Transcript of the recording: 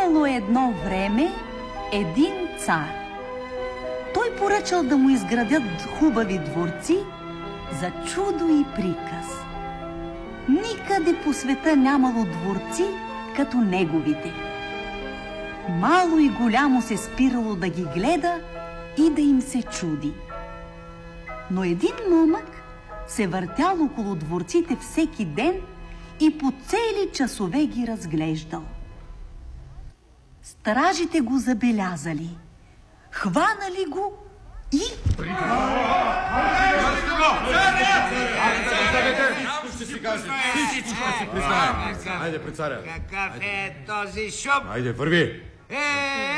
Имало едно време един цар. Той поръчал да му изградят хубави дворци за чудо и приказ. Никъде по света нямало дворци като неговите. Мало и голямо се спирало да ги гледа и да им се чуди. Но един момък се въртял около дворците всеки ден и по цели часове ги разглеждал. Стражите го забелязали, хванали го и... Айде при царя. Какъв е този шуп? Айде, върви.